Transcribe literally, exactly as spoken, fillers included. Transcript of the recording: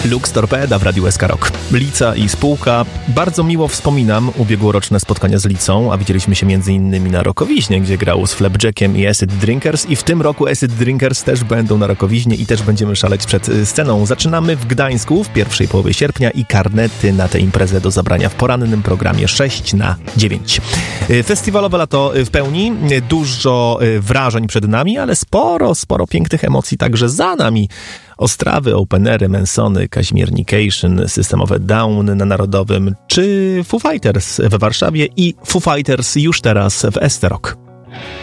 Lux Torpeda w Radiu S K Rock. Lica i spółka. Bardzo miło wspominam ubiegłoroczne spotkania z Licą, a widzieliśmy się między innymi na Rokowiźnie, gdzie grał z Flapjackiem i Acid Drinkers, i w tym roku Acid Drinkers też będą na Rokowiźnie i też będziemy szaleć przed sceną. Zaczynamy w Gdańsku w pierwszej połowie sierpnia i karnety na tę imprezę do zabrania w porannym programie sześć na dziewięć. Festiwalowe lato w pełni, dużo wrażeń przed nami, ale sporo, sporo pięknych emocji także za nami. Ostrawy, Openery, Mensony, Kazimiernication, Systemowe Down na Narodowym, czy Foo Fighters we Warszawie i Foo Fighters już teraz w Esterok.